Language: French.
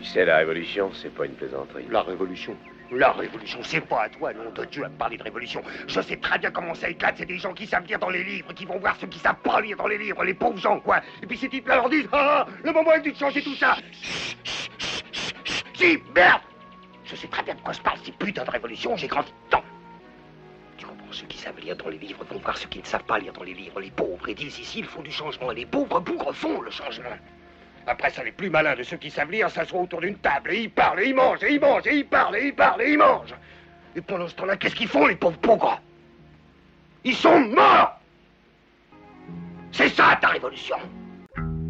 sais, la révolution, c'est pas une plaisanterie. La révolution? La révolution, c'est pas à toi, nom de Dieu, à me parler de révolution. Je sais très bien comment ça éclate, c'est des gens qui savent lire dans les livres, qui vont voir ceux qui savent pas lire dans les livres, les pauvres gens, quoi. Et puis ces types-là leur disent, ah, le moment est venu de changer tout ça. Si, merde! Je sais très bien de quoi je parle, ces putains de révolution, j'ai grandi dedans. Tu comprends, ceux qui savent lire dans les livres vont voir ceux qui ne savent pas lire dans les livres, les pauvres, et disent ici, il faut du changement, et les pauvres bougres font le changement. Après ça, les plus malins de ceux qui savent lire s'assoient autour d'une table et ils parlent, et ils mangent, et ils mangent, et ils parlent, et ils parlent, et ils mangent. Et pendant ce temps-là, qu'est-ce qu'ils font, les pauvres bougres? Ils sont morts! C'est ça, ta révolution!